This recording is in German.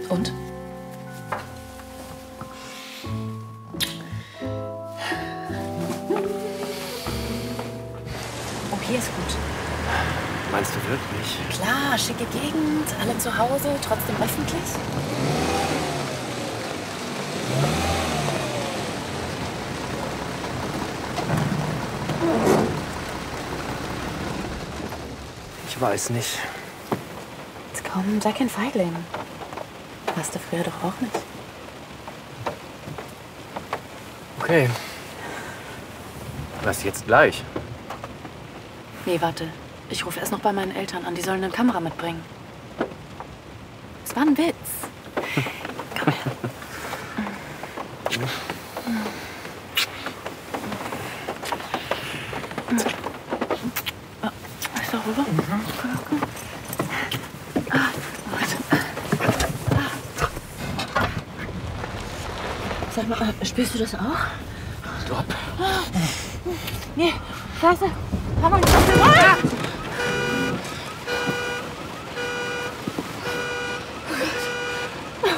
Und? Oh, hier ist gut. Meinst du wirklich? Klar, schicke Gegend, alle zu Hause, trotzdem öffentlich. Ich weiß nicht. Jetzt komm, sei kein Feigling. Warst du früher doch auch nicht. Okay. Was jetzt gleich? Nee, warte. Ich rufe erst noch bei meinen Eltern an. Die sollen eine Kamera mitbringen. Das war ein Witz. Komm her. Ist da rüber? Komm. Sag mal, spürst du das auch? Stopp. Nee, scheiße. Hammer.